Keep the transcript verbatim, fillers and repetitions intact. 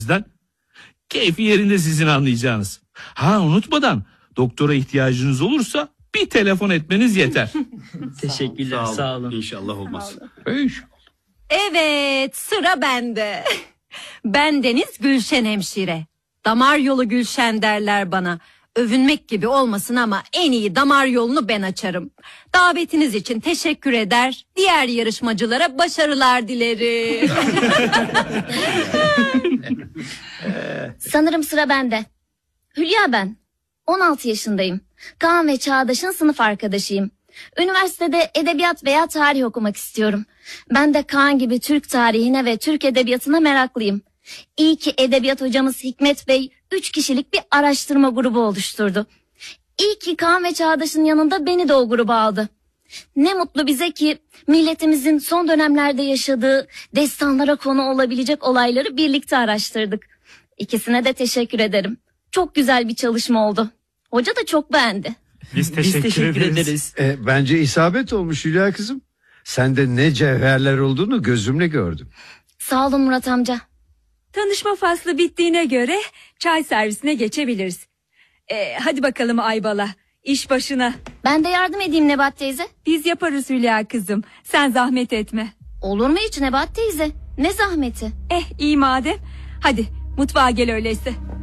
Keyfi yerinde sizin anlayacağınız. Ha unutmadan doktora ihtiyacınız olursa bir telefon etmeniz yeter. Teşekkürler sağ olun. Sağ olun. İnşallah olmaz. İnşallah. Evet, sıra bende. Ben Deniz Gülşen hemşire. Damar yolu Gülşen derler bana. Övünmek gibi olmasın ama en iyi damar yolunu ben açarım. Davetiniz için teşekkür eder. Diğer yarışmacılara başarılar dilerim. Sanırım sıra bende. Hülya ben. on altı yaşındayım. Kaan ve Çağdaş'ın sınıf arkadaşıyım. Üniversitede edebiyat veya tarih okumak istiyorum. Ben de Kaan gibi Türk tarihine ve Türk edebiyatına meraklıyım. İyi ki edebiyat hocamız Hikmet Bey üç kişilik bir araştırma grubu oluşturdu. İyi ki Kaan ve Çağdaş'ın yanında beni de o gruba aldı. Ne mutlu bize ki milletimizin son dönemlerde yaşadığı destanlara konu olabilecek olayları birlikte araştırdık. İkisine de teşekkür ederim. Çok güzel bir çalışma oldu. Hoca da çok beğendi. Biz teşekkür, Biz teşekkür ederiz. ederiz. E, bence isabet olmuş Hülya kızım. Sende ne cevherler olduğunu gözümle gördüm. Sağ olun Murat amca. Tanışma faslı bittiğine göre çay servisine geçebiliriz. Ee, hadi bakalım Aybala, iş başına. Ben de yardım edeyim Nebahat teyze. Biz yaparız Hülya kızım, sen zahmet etme. Olur mu hiç Nebahat teyze? Ne zahmeti? Eh iyi madem. Hadi mutfağa gel öyleyse.